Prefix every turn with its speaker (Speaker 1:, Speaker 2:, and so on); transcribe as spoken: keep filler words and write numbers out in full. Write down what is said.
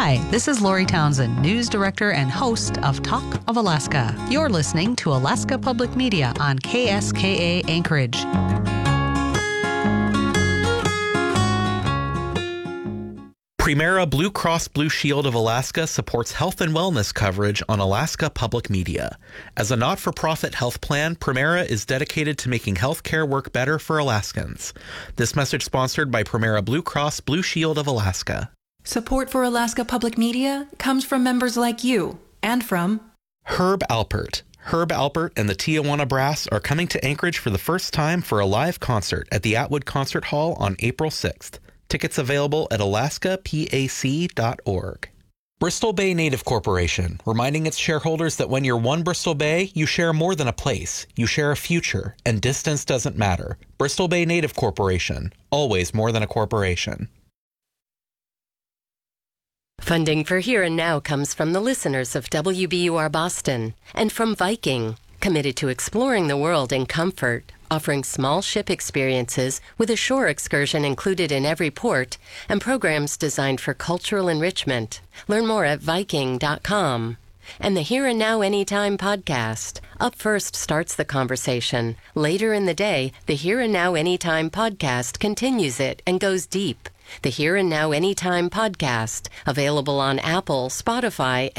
Speaker 1: Hi, this is Lori Townsend, News Director and host of Talk of Alaska. You're listening to Alaska Public Media on K S K A Anchorage.
Speaker 2: Premera Blue Cross Blue Shield of Alaska supports health and wellness coverage on Alaska Public Media. As a not-for-profit health plan, Premera is dedicated to making health care work better for Alaskans. This message sponsored by Premera Blue Cross Blue Shield of Alaska.
Speaker 3: Support for Alaska Public Media comes from members like you and from
Speaker 2: Herb Alpert. Herb Alpert and the Tijuana Brass are coming to Anchorage for the first time for a live concert at the Atwood Concert Hall on April sixth. Tickets available at alaska pac dot org. Bristol Bay Native Corporation, reminding its shareholders that when you're one Bristol Bay, you share more than a place. You share a future, and distance doesn't matter. Bristol Bay Native Corporation, always more than a corporation.
Speaker 4: Funding for Here and Now comes from the listeners of W B U R Boston and from Viking, committed to exploring the world in comfort, offering small ship experiences with a shore excursion included in every port and programs designed for cultural enrichment. Learn more at viking dot com. And the Here and Now Anytime podcast. Up first starts the conversation. Later in the day, the Here and Now Anytime podcast continues it and goes deep. The Here and Now Anytime podcast, available on Apple, Spotify,